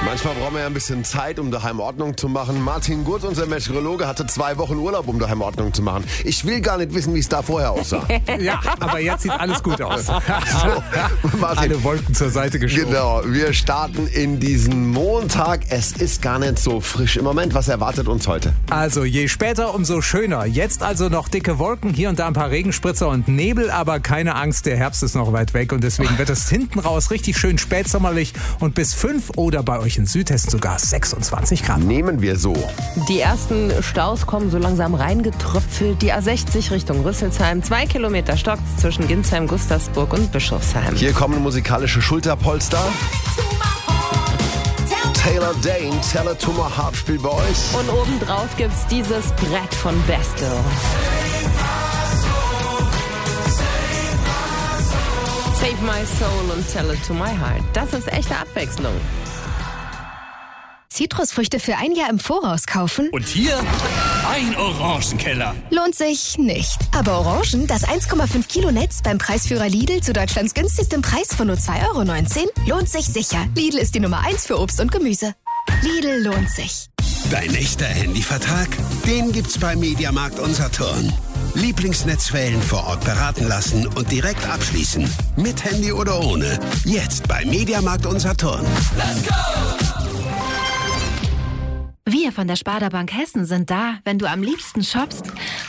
Manchmal brauchen wir ja ein bisschen Zeit, um daheim Ordnung zu machen. Martin Gurt, unser Meteorologe, hatte 2 Wochen Urlaub, um daheim Ordnung zu machen. Ich will gar nicht wissen, wie es da vorher aussah. Ja, aber jetzt sieht alles gut aus. So, Martin, alle Wolken zur Seite geschoben. genau, wir starten in diesen Montag. Es ist gar nicht so frisch im Moment. Was erwartet uns heute? Also je später, umso schöner. Jetzt also noch dicke Wolken, hier und da ein paar Regenspritzer und Nebel, aber keine Angst, der Herbst ist noch weit weg und deswegen wird es hinten raus richtig schön spätsommerlich und bis 5 oder bei euch in Südhessen sogar 26 Grad. Nehmen wir so. Die ersten Staus kommen so langsam reingetröpfelt. Die A60 Richtung Rüsselsheim. 2 Kilometer stockt's zwischen Ginsheim, Gustavsburg und Bischofsheim. Hier kommen musikalische Schulterpolster. Taylor Dane, Tell It to My Heart spielt bei euch. Und obendrauf gibt's dieses Brett von Beste. Save My Soul und Tell It to My Heart. Das ist echte Abwechslung. Zitrusfrüchte für ein Jahr im Voraus kaufen? Und hier ein Orangenkeller. Lohnt sich nicht. Aber Orangen, das 1,5 Kilo Netz beim Preisführer Lidl zu Deutschlands günstigstem Preis von nur 2,19 €, lohnt sich sicher. Lidl ist die Nummer 1 für Obst und Gemüse. Lidl lohnt sich. Dein echter Handyvertrag? Den gibt's bei Mediamarkt Unsaturn. Lieblingsnetzwellen vor Ort beraten lassen und direkt abschließen. Mit Handy oder ohne. Jetzt bei Mediamarkt Unsaturn. Let's go! Wir von der Sparda Bank Hessen sind da, wenn du am liebsten shoppst,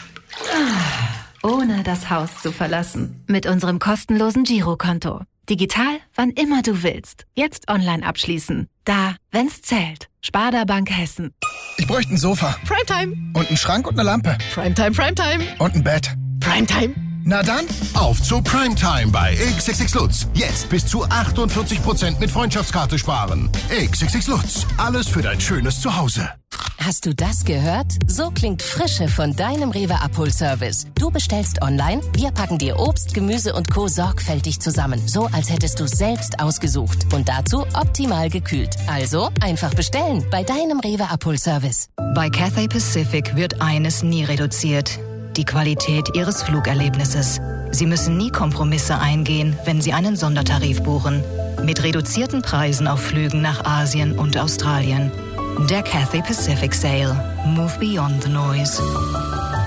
ohne das Haus zu verlassen. Mit unserem kostenlosen Girokonto. Digital, wann immer du willst. Jetzt online abschließen. Da, wenn's zählt. Sparda Bank Hessen. Ich bräuchte ein Sofa. Primetime. Und einen Schrank und eine Lampe. Primetime, Primetime. Und ein Bett. Primetime. Na dann, auf zu Primetime bei XXX Lutz. Jetzt bis zu 48% mit Freundschaftskarte sparen. XXX Lutz. Alles für dein schönes Zuhause. Hast du das gehört? So klingt Frische von deinem Rewe-Abholservice. Du bestellst online, wir packen dir Obst, Gemüse und Co. sorgfältig zusammen. So, als hättest du selbst ausgesucht. Und dazu optimal gekühlt. Also einfach bestellen bei deinem Rewe-Abholservice. Bei Cathay Pacific wird eines nie reduziert: die Qualität Ihres Flugerlebnisses. Sie müssen nie Kompromisse eingehen, wenn Sie einen Sondertarif buchen. Mit reduzierten Preisen auf Flügen nach Asien und Australien. Der Cathay Pacific Sale. Move beyond the noise.